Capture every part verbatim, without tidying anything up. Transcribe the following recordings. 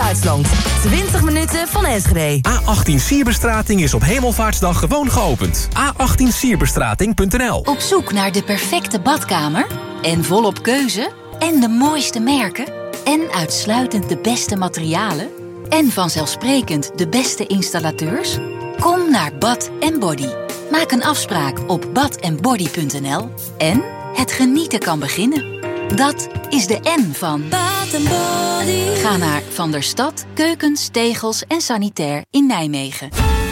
Zuid-Duitsland. twintig minuten van Enschede. A achttien Sierbestrating is op Hemelvaartsdag gewoon geopend. a achttien sierbestrating punt n l. Op zoek naar de perfecte badkamer? En volop keuze? En de mooiste merken? En uitsluitend de beste materialen? En vanzelfsprekend de beste installateurs? Kom naar Bath and Body. Maak een afspraak op bath and body punt n l. En het genieten kan beginnen. Dat is de N van Bath and Body. Ga naar Van der Stad, Keukens, Tegels en Sanitair in Nijmegen.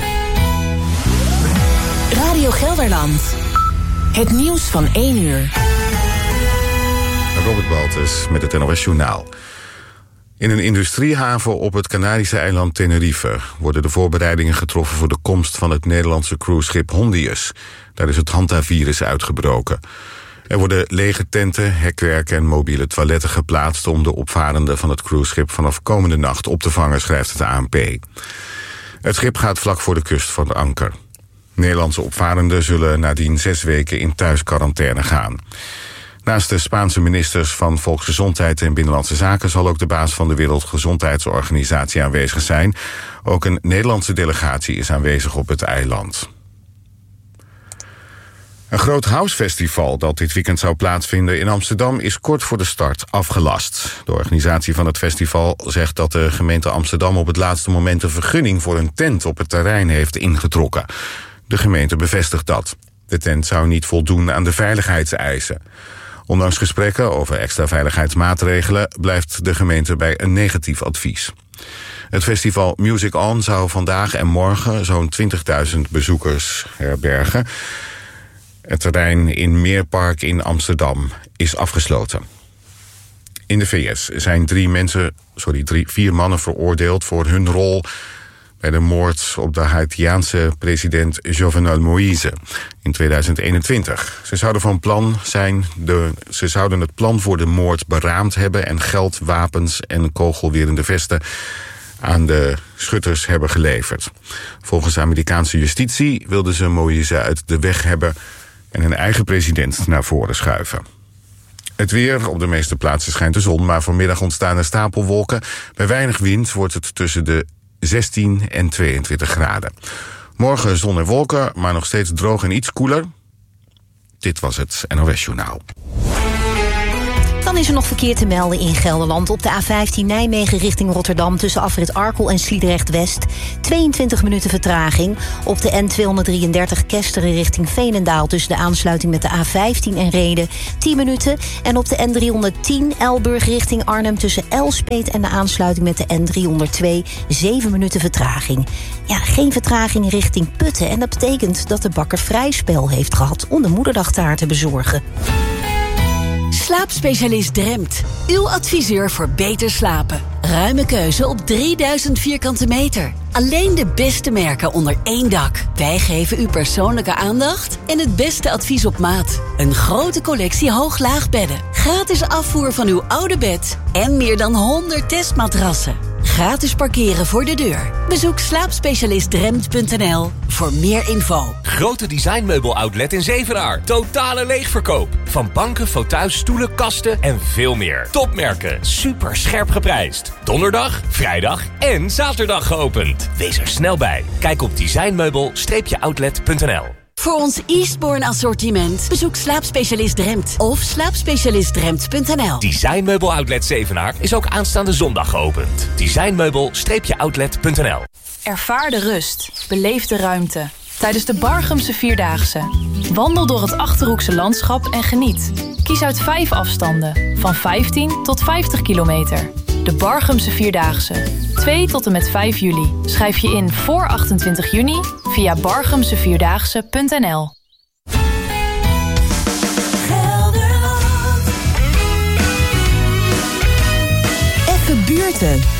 Radio Gelderland. Het nieuws van één uur. Robert Baltus met het N O S Journaal. In een industriehaven op het Canarische eiland Tenerife worden de voorbereidingen getroffen voor de komst van het Nederlandse cruiseschip Hondius. Daar is het hantavirus uitgebroken. Er worden lege tenten, hekwerken en mobiele toiletten geplaatst om de opvarenden van het cruiseschip vanaf komende nacht op te vangen, schrijft het A N P. Het schip gaat vlak voor de kust van anker. Nederlandse opvarenden zullen nadien zes weken in thuisquarantaine gaan. Naast de Spaanse ministers van Volksgezondheid en Binnenlandse Zaken zal ook de baas van de Wereldgezondheidsorganisatie aanwezig zijn. Ook een Nederlandse delegatie is aanwezig op het eiland. Een groot housefestival dat dit weekend zou plaatsvinden in Amsterdam is kort voor de start afgelast. De organisatie van het festival zegt dat de gemeente Amsterdam op het laatste moment een vergunning voor een tent op het terrein heeft ingetrokken. De gemeente bevestigt dat. De tent zou niet voldoen aan de veiligheidseisen. Ondanks gesprekken over extra veiligheidsmaatregelen blijft de gemeente bij een negatief advies. Het festival Music On zou vandaag en morgen zo'n twintigduizend bezoekers herbergen. Het terrein in Meerpark in Amsterdam is afgesloten. In de V S zijn drie mensen, sorry, drie, vier mannen veroordeeld voor hun rol bij de moord op de Haitiaanse president Jovenel Moïse in tweeduizend eenentwintig. Ze zouden van plan zijn, de, ze zouden het plan voor de moord beraamd hebben en geld, wapens en kogelwerende vesten aan de schutters hebben geleverd. Volgens de Amerikaanse justitie wilden ze Moïse uit de weg hebben en hun eigen president naar voren schuiven. Het weer, op de meeste plaatsen schijnt de zon, maar vanmiddag ontstaan er stapelwolken. Bij weinig wind wordt het tussen de zestien en tweeëntwintig graden. Morgen zon en wolken, maar nog steeds droog en iets koeler. Dit was het N O S Journaal. Dan is er nog verkeer te melden in Gelderland. Op de A vijftien Nijmegen richting Rotterdam tussen afrit Arkel en Sliedrecht-West. tweeëntwintig minuten vertraging. Op de N tweehonderddrieëndertig Kesteren richting Veenendaal tussen de aansluiting met de A vijftien en Rheden tien minuten. En op de N driehonderdtien Elburg richting Arnhem tussen Elspeet en de aansluiting met de N driehonderdtwee zeven minuten vertraging. Ja, geen vertraging richting Putten. En dat betekent dat de bakker vrij spel heeft gehad om de moederdagtaart te bezorgen. Slaapspecialist Dremt. Uw adviseur voor beter slapen. Ruime keuze op drieduizend vierkante meter. Alleen de beste merken onder één dak. Wij geven u persoonlijke aandacht en het beste advies op maat. Een grote collectie hoog-laagbedden. Gratis afvoer van uw oude bed. En meer dan honderd testmatrassen. Gratis parkeren voor de deur. Bezoek slaapspecialist dremt punt n l voor meer info. Grote designmeubel-outlet in Zevenaar. Totale leegverkoop. Van banken, fauteuils, stoelen, kasten en veel meer. Topmerken. Super scherp geprijsd. Donderdag, vrijdag en zaterdag geopend. Wees er snel bij. Kijk op designmeubel outlet punt n l. Voor ons Eastbourne assortiment bezoek slaapspecialist Dremt of slaapspecialist dremt punt n l. Designmeubel Outlet Zevenaar is ook aanstaande zondag geopend. designmeubel outlet punt n l. Ervaar de rust. Beleef de ruimte. Tijdens de Barchumse Vierdaagse. Wandel door het Achterhoekse landschap en geniet. Kies uit vijf afstanden. Van vijftien tot vijftig kilometer. De Barchumse Vierdaagse. twee tot en met vijf juli. Schrijf je in voor achtentwintig juni via barchumse vierdaagse punt n l. Even buurten.